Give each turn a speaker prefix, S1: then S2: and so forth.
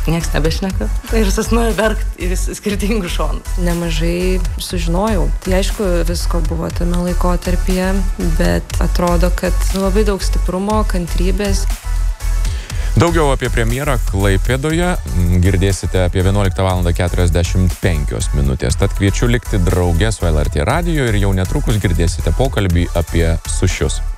S1: nieks nebešneka. Ir susnuoja verkti į skirtingus šonus.
S2: Nemažai sužinojau. Tai aišku, visko buvo tame laikotarpyje, bet atrodo, kad labai daug stiprumo, kantrybės.
S3: Daugiau apie premjerą Klaipėdoje girdėsite apie 11:45 minutės. Tad kviečiu likti drauge su LRT radiju ir jau netrukus girdėsite pokalbį apie sušius.